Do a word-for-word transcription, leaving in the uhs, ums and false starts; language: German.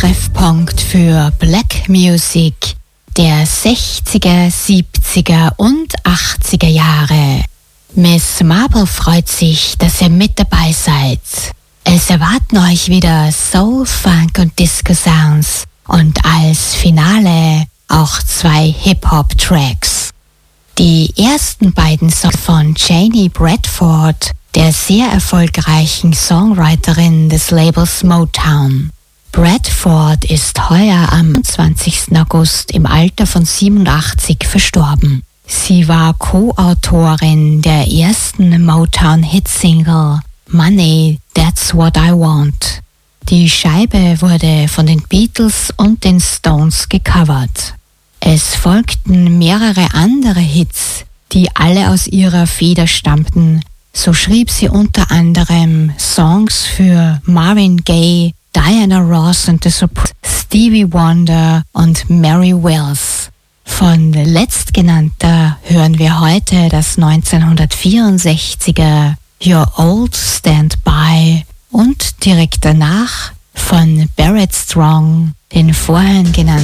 Treffpunkt für Black Music der sechziger, siebziger und achtziger Jahre. Miss Marple freut sich, dass ihr mit dabei seid. Es erwarten euch wieder Soul, Funk und Disco-Sounds und als Finale auch zwei Hip-Hop-Tracks. Die ersten beiden Songs von Janie Bradford, der sehr erfolgreichen Songwriterin des Labels Motown. Bradford ist heuer am zwanzigsten August im Alter von siebenundachtzig verstorben. Sie war Co-Autorin der ersten Motown-Hitsingle Money, That's What I Want. Die Scheibe wurde von den Beatles und den Stones gecovert. Es folgten mehrere andere Hits, die alle aus ihrer Feder stammten. So schrieb sie unter anderem Songs für Marvin Gaye, Diana Ross und The Supremes, Stevie Wonder und Mary Wells. Von letztgenannter hören wir heute das neunzehnhundertvierundsechziger Your Old Stand By und direkt danach von Barrett Strong den vorhin genannten